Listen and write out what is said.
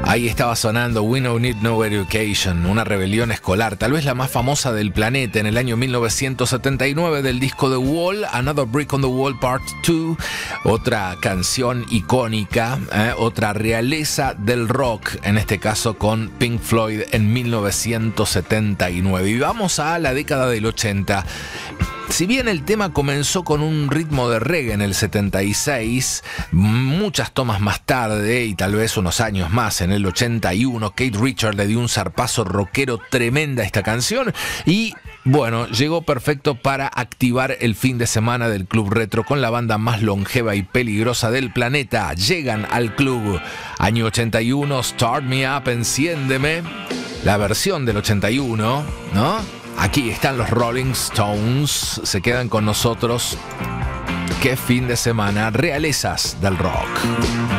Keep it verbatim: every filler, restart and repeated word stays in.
Ahí estaba sonando We No Need No Education, una rebelión escolar, tal vez la más famosa del planeta, en el año mil novecientos setenta y nueve del disco The Wall, Another Brick on the Wall Part dos, otra canción icónica, eh, otra realeza del rock, en este caso con Pink Floyd en mil novecientos setenta y nueve. Y vamos a la década del ochenta. Si bien el tema comenzó con un ritmo de reggae en el setenta y seis, muchas tomas más tarde y tal vez unos años más, en el ochenta y uno, Keith Richards le dio un zarpazo rockero tremenda a esta canción y, bueno, llegó perfecto para activar el fin de semana del Club Retro con la banda más longeva y peligrosa del planeta. Llegan al club. Año ochenta y uno, Start Me Up, Enciéndeme, la versión del ochenta y uno, ¿no? Aquí están los Rolling Stones, se quedan con nosotros. Qué fin de semana, realezas del rock.